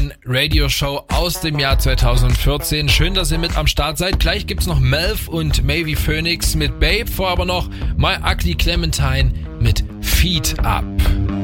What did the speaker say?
One Radio Show aus dem Jahr 2014. Schön, dass ihr mit am Start seid. Gleich gibt's noch Melv und Mavie Phoenix mit Babe, vor aber noch My Ugly Clementine mit Feet Up.